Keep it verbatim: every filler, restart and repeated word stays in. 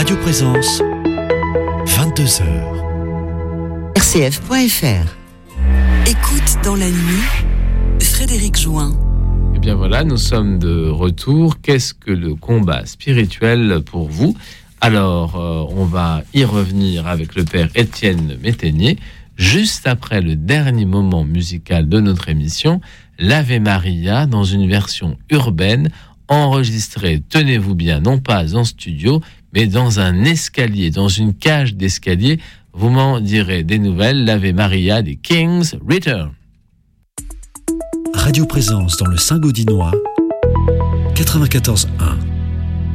Radio Présence, vingt-deux heures. R C F point F R. Écoute dans la nuit, Frédéric Join. Eh bien voilà, nous sommes de retour. Qu'est-ce que le combat spirituel pour vous ? Alors, euh, on va y revenir avec le père Étienne Métainier, juste après le dernier moment musical de notre émission, l'Ave Maria dans une version urbaine, enregistrée, tenez-vous bien, non pas en studio, mais dans un escalier, dans une cage d'escalier. Vous m'en direz des nouvelles, l'Ave Maria des Kings Return. Radio Présence dans le Saint-Gaudinois, quatre-vingt-quatorze un.